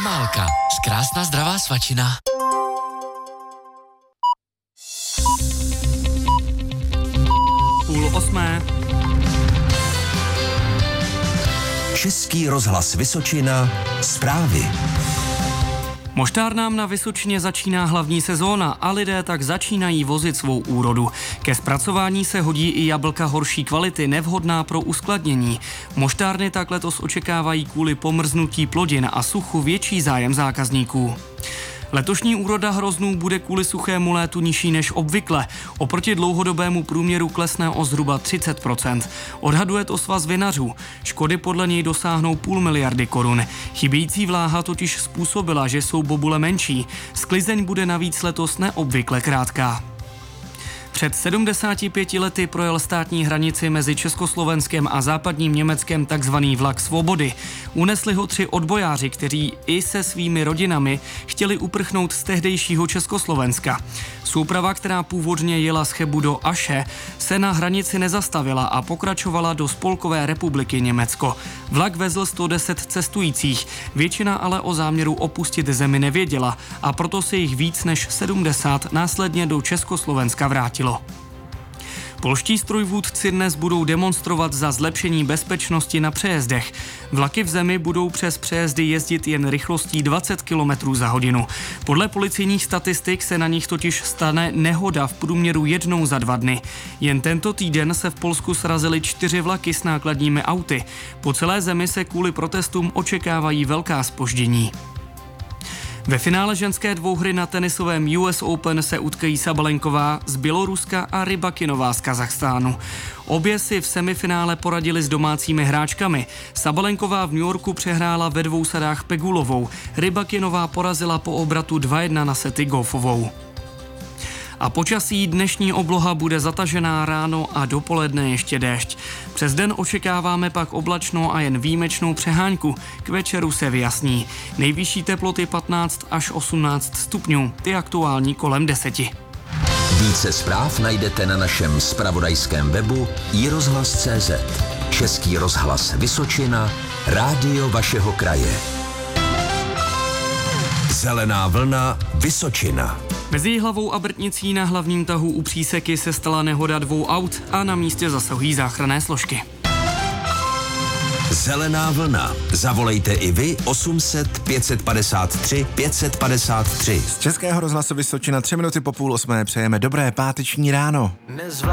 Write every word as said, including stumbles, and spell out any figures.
Jamálka, krásná zdravá svačina. Půl osmé. Český rozhlas Vysočina, zprávy. Moštárnám na Vysočině začíná hlavní sezóna a lidé tak začínají vozit svou úrodu. Ke zpracování se hodí i jablka horší kvality, nevhodná pro uskladnění. Moštárny tak letos očekávají kvůli pomrznutí plodin a suchu větší zájem zákazníků. Letošní úroda hroznů bude kvůli suchému létu nižší než obvykle. Oproti dlouhodobému průměru klesne o zhruba třicet procent. Odhaduje to Svaz vinařů. Škody podle něj dosáhnou půl miliardy korun. Chybějící vláha totiž způsobila, že jsou bobule menší. Sklizeň bude navíc letos neobvykle krátká. Před sedmdesáti pěti lety projel státní hranici mezi Československem a západním Německem takzvaný vlak svobody. Unesli ho tři odbojáři, kteří i se svými rodinami chtěli uprchnout z tehdejšího Československa. Souprava, která původně jela z Chebu do Aše, se na hranici nezastavila a pokračovala do Spolkové republiky Německo. Vlak vezl sto deset cestujících, většina ale o záměru opustit zemi nevěděla a proto se jich víc než sedmdesát následně do Československa vrátilo. Polští strojvůdci dnes budou demonstrovat za zlepšení bezpečnosti na přejezdech. Vlaky v zemi budou přes přejezdy jezdit jen rychlostí dvacet kilometrů za hodinu. Podle policejních statistik se na nich totiž stane nehoda v průměru jednou za dva dny. Jen tento týden se v Polsku srazily čtyři vlaky s nákladními auty. Po celé zemi se kvůli protestům očekávají velká zpoždění. Ve finále ženské dvouhry na tenisovém U S Open se utkají Sabalenková z Běloruska a Rybakinová z Kazachstánu. Obě si v semifinále poradili s domácími hráčkami. Sabalenková v New Yorku přehrála ve dvou sadách Pegulovou. Rybakinová porazila po obratu dva jedna na sety Goffovou. A počasí: dnešní obloha bude zatažená, ráno a dopoledne ještě déšť. Přes den očekáváme pak oblačno a jen výjimečnou přehánku. K večeru se vyjasní. Nejvyšší teploty patnáct až osmnáct stupňů, ty aktuální kolem deseti. Více zpráv najdete na našem zpravodajském webu i rozhlas tečka cé zet. Český rozhlas Vysočina, rádio vašeho kraje. Zelená vlna Vysočina. Mezi Jihlavou a Brtnicí na hlavním tahu u Příseky se stala nehoda dvou aut a na místě zasahují záchranné složky. Zelená vlna. Zavolejte i vy osm set pět set padesát tři pět set padesát tři. Z Českého rozhlasu Vysočina tři minuty po půl osmé přejeme dobré páteční ráno.